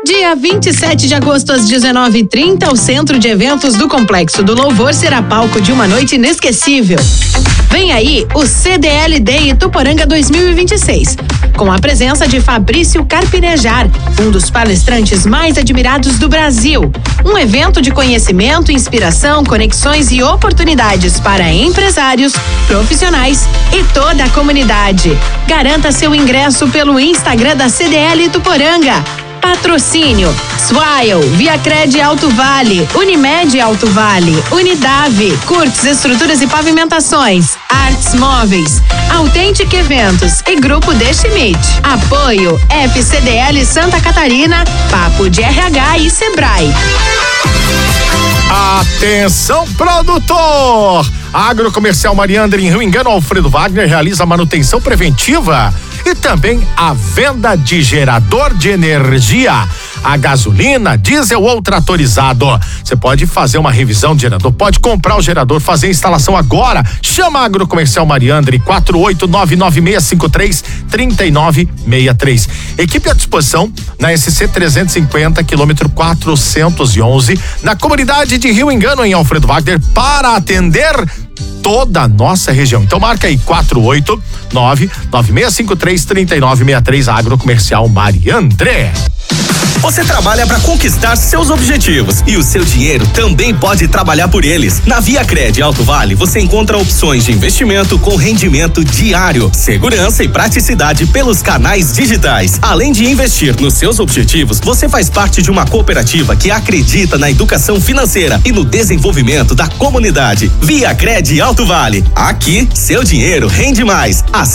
Dia 27 de agosto, às 19h30, o Centro de Eventos do Complexo do Louvor será palco de uma noite inesquecível. Vem aí o CDL Day Ituporanga 2026, com a presença de Fabrício Carpinejar, um dos palestrantes mais admirados do Brasil. Um evento de conhecimento, inspiração, conexões e oportunidades para empresários, profissionais e toda a comunidade. Garanta seu ingresso pelo Instagram da CDL Ituporanga. Patrocínio: Swile, Viacred Alto Vale, Unimed Alto Vale, Unidave, Curtis Estruturas e Pavimentações, Artes Móveis, Authentic Eventos e Grupo De Schmidt. Apoio: FCDL Santa Catarina, Papo de RH e Sebrae. Atenção, produtor! A Agrocomercial Mariandre em Rio Engano, Alfredo Wagner, realiza manutenção preventiva e também a venda de gerador de energia a gasolina, diesel ou tratorizado. Você pode fazer uma revisão de gerador, pode comprar o gerador, fazer a instalação agora. Chama a Agrocomercial Mariandre, 48996533963. Equipe à disposição na SC 350, quilômetro 411, na comunidade de Rio Engano, em Alfredo Wagner, para atender toda a nossa região. Então marca aí 48996533963, Agrocomercial Mariandre. Você trabalha para conquistar seus objetivos e o seu dinheiro também pode trabalhar por eles. Na Viacred Alto Vale você encontra opções de investimento com rendimento diário, segurança e praticidade pelos canais digitais. Além de investir nos seus objetivos, você faz parte de uma cooperativa que acredita na educação financeira e no desenvolvimento da comunidade. Viacred Alto Vale. Aqui, seu dinheiro rende mais.